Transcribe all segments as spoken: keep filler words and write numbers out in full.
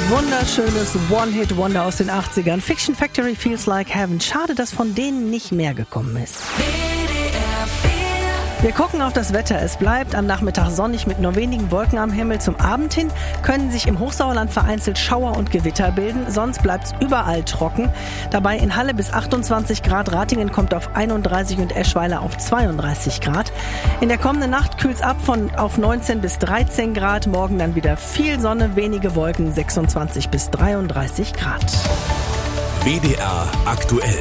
Wunderschönes One-Hit-Wonder aus den achtzigern. Fiction Factory Feels Like Heaven. Schade, dass von denen nicht mehr gekommen ist. Wir gucken auf das Wetter. Es bleibt am Nachmittag sonnig mit nur wenigen Wolken am Himmel. Zum Abend hin können sich im Hochsauerland vereinzelt Schauer und Gewitter bilden. Sonst bleibt es überall trocken. Dabei in Halle bis achtundzwanzig Grad. Ratingen kommt auf einunddreißig und Eschweiler auf zweiunddreißig Grad. In der kommenden Nacht kühlt es ab von auf neunzehn bis dreizehn Grad. Morgen dann wieder viel Sonne, wenige Wolken, sechsundzwanzig bis dreiunddreißig Grad. W D R aktuell.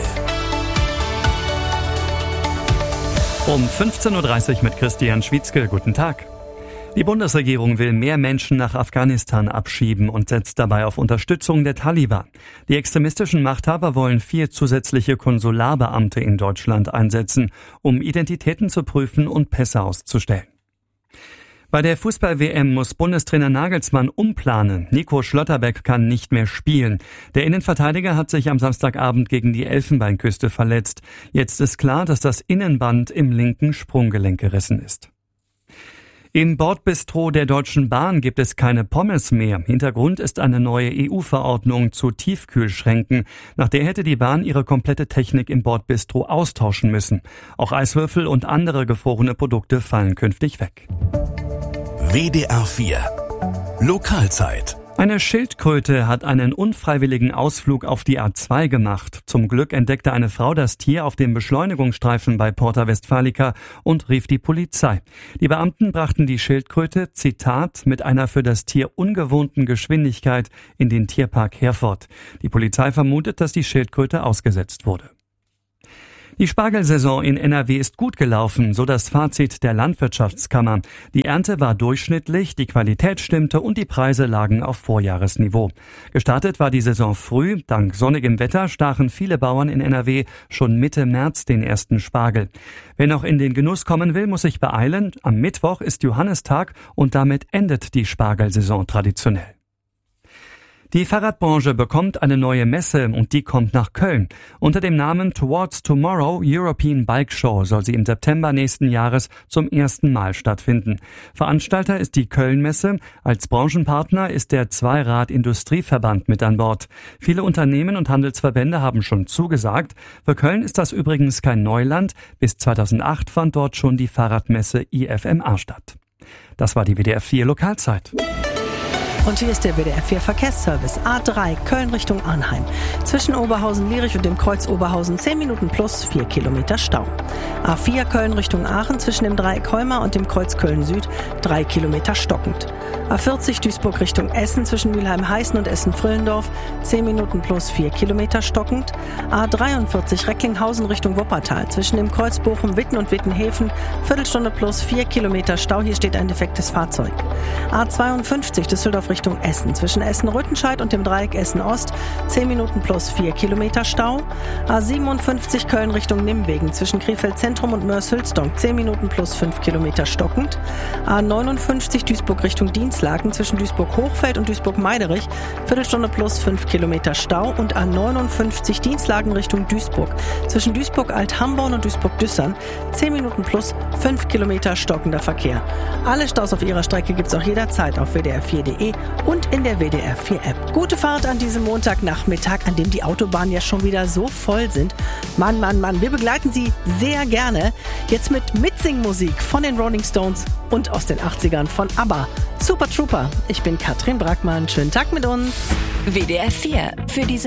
Um fünfzehn Uhr dreißig mit Christian Schwietzke. Guten Tag. Die Bundesregierung will mehr Menschen nach Afghanistan abschieben und setzt dabei auf Unterstützung der Taliban. Die extremistischen Machthaber wollen vier zusätzliche Konsularbeamte in Deutschland einsetzen, um Identitäten zu prüfen und Pässe auszustellen. Bei der Fußball-W M muss Bundestrainer Nagelsmann umplanen. Nico Schlotterbeck kann nicht mehr spielen. Der Innenverteidiger hat sich am Samstagabend gegen die Elfenbeinküste verletzt. Jetzt ist klar, dass das Innenband im linken Sprunggelenk gerissen ist. Im Bordbistro der Deutschen Bahn gibt es keine Pommes mehr. Hintergrund ist eine neue E U-Verordnung zu Tiefkühlschränken. Nach der hätte die Bahn ihre komplette Technik im Bordbistro austauschen müssen. Auch Eiswürfel und andere gefrorene Produkte fallen künftig weg. W D R vier Lokalzeit. Eine Schildkröte hat einen unfreiwilligen Ausflug auf die A zwei gemacht. Zum Glück entdeckte eine Frau das Tier auf dem Beschleunigungsstreifen bei Porta Westfalica und rief die Polizei. Die Beamten brachten die Schildkröte, Zitat, mit einer für das Tier ungewohnten Geschwindigkeit in den Tierpark Herford. Die Polizei vermutet, dass die Schildkröte ausgesetzt wurde. Die Spargelsaison in N R W ist gut gelaufen, so das Fazit der Landwirtschaftskammer. Die Ernte war durchschnittlich, die Qualität stimmte und die Preise lagen auf Vorjahresniveau. Gestartet war die Saison früh. Dank sonnigem Wetter stachen viele Bauern in N R W schon Mitte März den ersten Spargel. Wer noch in den Genuss kommen will, muss sich beeilen. Am Mittwoch ist Johannistag und damit endet die Spargelsaison traditionell. Die Fahrradbranche bekommt eine neue Messe und die kommt nach Köln. Unter dem Namen Towards Tomorrow European Bike Show soll sie im September nächsten Jahres zum ersten Mal stattfinden. Veranstalter ist die Köln-Messe. Als Branchenpartner ist der Zweirad-Industrieverband mit an Bord. Viele Unternehmen und Handelsverbände haben schon zugesagt. Für Köln ist das übrigens kein Neuland. Bis zweitausendacht fand dort schon die Fahrradmesse I F M A statt. Das war die W D R vier Lokalzeit. Und hier ist der W D R vier Verkehrsservice. A drei Köln Richtung Arnheim. Zwischen Oberhausen-Lierich und dem Kreuz Oberhausen zehn Minuten plus vier Kilometer Stau. A vier Köln Richtung Aachen zwischen dem Dreieck Heuma und dem Kreuz Köln Süd drei Kilometer stockend. A vierzig Duisburg Richtung Essen zwischen Mülheim-Heißen und Essen-Frillendorf zehn Minuten plus vier Kilometer stockend. A dreiundvierzig Recklinghausen Richtung Wuppertal zwischen dem Kreuz Bochum-Witten und Wittenhäfen Viertelstunde plus vier Kilometer Stau. Hier steht ein defektes Fahrzeug. A zweiundfünfzig Düsseldorf Richtung Essen. Zwischen Essen-Rüttenscheid und dem Dreieck Essen-Ost zehn Minuten plus vier Kilometer Stau. A siebenundfünfzig Köln Richtung Nimwegen. Zwischen Krefeld Zentrum und Mörs-Hülsdonk zehn Minuten plus fünf Kilometer stockend. A neunundfünfzig Duisburg Richtung Dienstlaken. Zwischen Duisburg-Hochfeld und Duisburg-Meiderich Viertelstunde plus fünf Kilometer Stau. Und A neunundfünfzig Dienstlaken Richtung Duisburg. Zwischen Duisburg-Alt-Hamborn und Duisburg-Düssern zehn Minuten plus fünf Kilometer stockender Verkehr. Alle Staus auf ihrer Strecke gibt's auch jederzeit auf w d r vier punkt d e und in der W D R vier App. Gute Fahrt an diesem Montagnachmittag, an dem die Autobahnen ja schon wieder so voll sind. Mann, Mann, Mann, wir begleiten Sie sehr gerne. Jetzt mit Mitsingmusik von den Rolling Stones und aus den achtzigern von ABBA. Super Trooper, ich bin Katrin Brackmann. Schönen Tag mit uns. W D R vier für diese